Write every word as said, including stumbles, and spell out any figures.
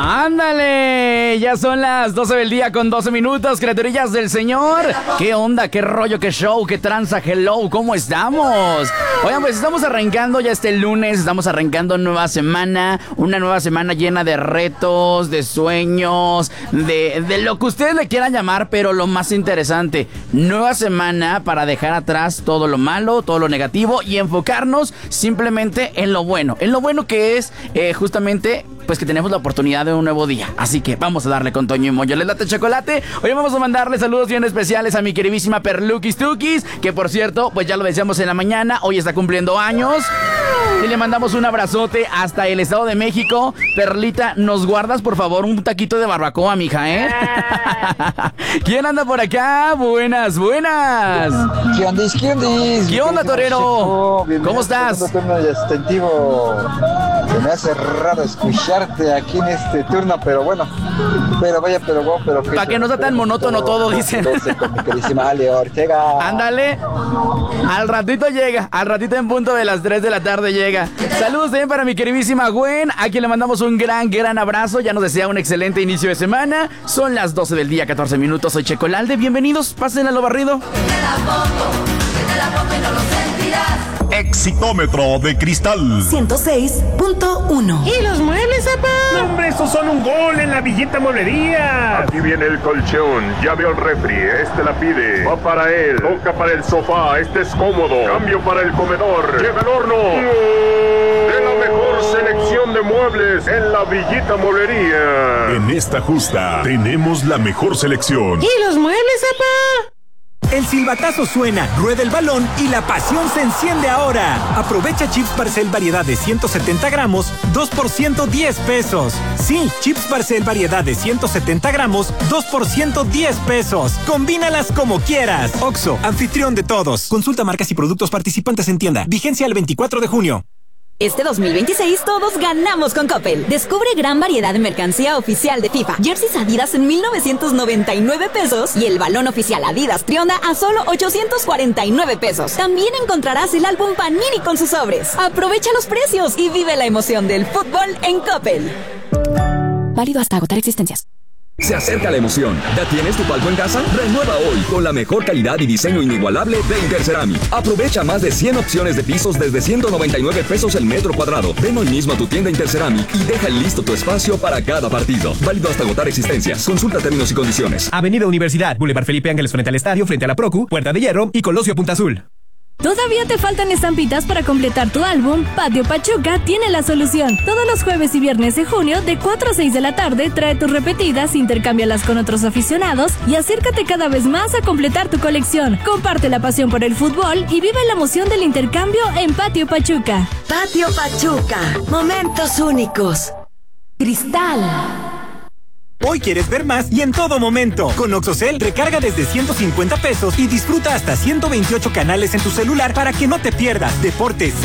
¡Ándale! Ya son las doce del día con doce minutos, criaturillas del Señor. ¿Qué onda? ¿Qué rollo? ¿Qué show? ¿Qué tranza? Hello, ¿cómo estamos? Oigan, pues estamos arrancando ya este lunes, estamos arrancando nueva semana, una nueva semana llena de retos, de sueños, de, de lo que ustedes le quieran llamar, pero lo más interesante, nueva semana para dejar atrás todo lo malo, todo lo negativo y enfocarnos simplemente en lo bueno, en lo bueno que es eh, justamente pues que tenemos la oportunidad de un nuevo día. Así que vamos a darle con Toño y Moyo. ¿Les late chocolate? Hoy vamos a mandarle saludos bien especiales a mi queridísima Perluquis Tukis, que por cierto, pues ya lo decíamos en la mañana, hoy está cumpliendo años. Y le mandamos un abrazote hasta el Estado de México. Perlita, ¿nos guardas por favor un taquito de barbacoa, mija, eh? ¿Quién anda por acá? Buenas, buenas. ¿Qué onda, qué onda? ¿Qué onda, torero? ¿Cómo estás? Se me hace raro escucharte aquí en este turno, pero bueno, pero vaya, pero bueno, pero para que no sea tan monótono todo, dicen. Con mi queridísima Ale Ortega. Ándale, al ratito llega, al ratito en punto de las tres de la tarde llega. Saludos también para mi queridísima Gwen, a quien le mandamos un gran, gran abrazo. Ya nos desea un excelente inicio de semana. Son las doce del día, catorce minutos. Soy Checolalde, bienvenidos, pasen a lo barrido. Exitómetro de cristal ciento seis punto uno. ¿Y los muebles, papá? No, hombre, estos son un gol en la Villita Mueblería. Aquí viene el colchón, ya veo el refri, este la pide. Va para él, toca para el sofá, este es cómodo. Cambio para el comedor, llega el horno. De la mejor selección de muebles en la Villita Mueblería. En esta justa tenemos la mejor selección. ¿Y los muebles, papá? El silbatazo suena, rueda el balón y la pasión se enciende ahora. Aprovecha Chips Barcel variedad de ciento setenta gramos, dos por ciento diez pesos. Sí, Chips Barcel variedad de ciento setenta gramos, dos por ciento diez pesos. Combínalas como quieras. Oxxo, anfitrión de todos. Consulta marcas y productos participantes en tienda. Vigencia el veinticuatro de junio. Este dos mil veintiséis todos ganamos con Coppel. Descubre gran variedad de mercancía oficial de FIFA. Jerseys Adidas en mil novecientos noventa y nueve pesos y el balón oficial Adidas Trionda a solo ochocientos cuarenta y nueve pesos. También encontrarás el álbum Panini con sus sobres. Aprovecha los precios y vive la emoción del fútbol en Coppel. Válido hasta agotar existencias. Se acerca la emoción. ¿Ya tienes tu palco en casa? Renueva hoy con la mejor calidad y diseño inigualable de Interceramic. Aprovecha más de cien opciones de pisos desde ciento noventa y nueve pesos el metro cuadrado. Ven hoy mismo a tu tienda Interceramic y deja listo tu espacio para cada partido. Válido hasta agotar existencias. Consulta términos y condiciones. Avenida Universidad, Boulevard Felipe Ángeles frente al estadio, frente a la Procu, Puerta de Hierro y Colosio Punta Azul. ¿Todavía te faltan estampitas para completar tu álbum? Patio Pachuca tiene la solución. Todos los jueves y viernes de junio, de cuatro a seis de la tarde, trae tus repetidas, intercámbialas con otros aficionados y acércate cada vez más a completar tu colección. Comparte la pasión por el fútbol y vive la emoción del intercambio en Patio Pachuca. Patio Pachuca, momentos únicos. Cristal. Hoy quieres ver más y en todo momento. Con Oxocel, recarga desde ciento cincuenta pesos y disfruta hasta ciento veintiocho canales en tu celular para que no te pierdas deportes,